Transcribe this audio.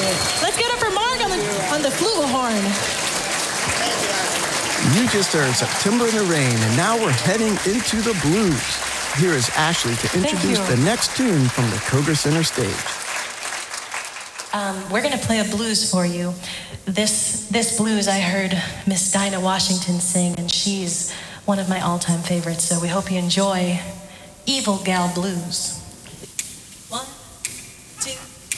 Let's get it for Mark on the flugelhorn. You just heard September in the Rain, and now we're heading into the blues. Here is Ashley to introduce the next tune from the Koger Center stage. We're going to play a blues for you. This blues I heard Miss Dinah Washington sing, and she's one of my all-time favorites, so we hope you enjoy Evil Gal Blues.